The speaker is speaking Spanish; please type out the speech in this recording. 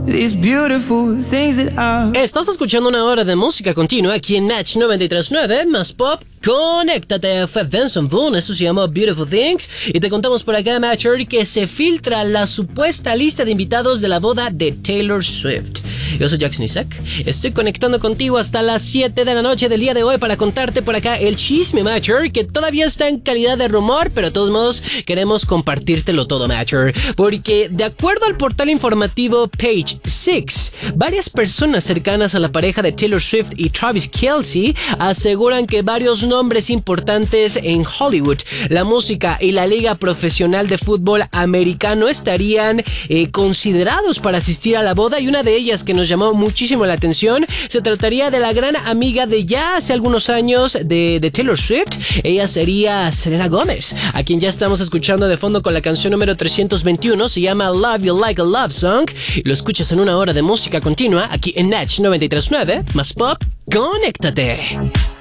these beautiful things that I... Estás escuchando una hora de música continua aquí en Match 93.9 más Pop. Conéctate, fue Benson Boone, eso se llamó Beautiful Things. Y te contamos por acá, Matcher, que se filtra la supuesta lista de invitados de la boda de Taylor Swift. Yo soy Jackson Isaac, estoy conectando contigo hasta las 7 de la noche del día de hoy para contarte por acá el chisme, Matcher, que todavía está en calidad de rumor, pero de todos modos queremos compartírtelo todo, Matcher, porque de acuerdo al portal informativo Page Six, varias personas cercanas a la pareja de Taylor Swift y Travis Kelce aseguran que varios nombres importantes en Hollywood, la música y la liga profesional de fútbol americano estarían considerados para asistir a la boda, y una de ellas que nos llamó muchísimo la atención se trataría de la gran amiga de ya hace algunos años de Taylor Swift. Ella sería Selena Gómez, a quien ya estamos escuchando de fondo con la canción número 321, se llama Love You Like a Love Song, y lo escuchas en una hora de música continua aquí en Natch 93.9 más Pop. Conéctate.